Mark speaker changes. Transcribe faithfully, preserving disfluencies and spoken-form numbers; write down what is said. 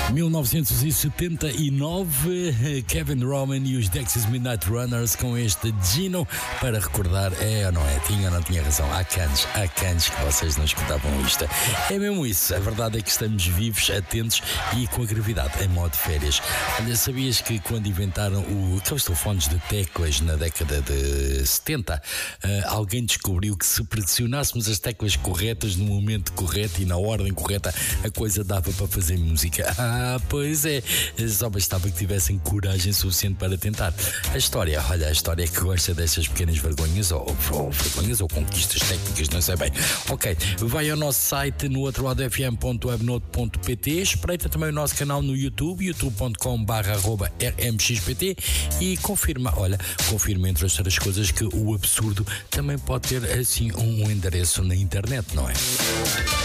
Speaker 1: mil novecentos e setenta e nove, Kevin Roman e os Dexys Midnight Runners com este Gino para recordar, é ou não é? Tinha ou não tinha razão? Há canos, há canos que vocês não escutavam isto. É mesmo isso, a verdade é que estamos vivos, atentos e com a gravidade em modo férias. Olha, sabias que quando inventaram o, aqueles telefones de teclas na década de setenta, uh, alguém descobriu que se pressionássemos as teclas corretas no momento correto e na ordem correta, a coisa dava para fazer música. Ah, pois é, só bastava que tivessem coragem suficiente para tentar. A história, olha, a história é que gosta dessas pequenas vergonhas, ou, ou vergonhas, ou conquistas técnicas, não sei bem. Ok, vai ao nosso site no outro lado f m ponto webnote ponto p t, espreita também o nosso canal no YouTube, youtube ponto com barra arroba r m x p t e confirma, olha, confirma entre outras coisas que o absurdo também pode ter assim um endereço na internet, não é?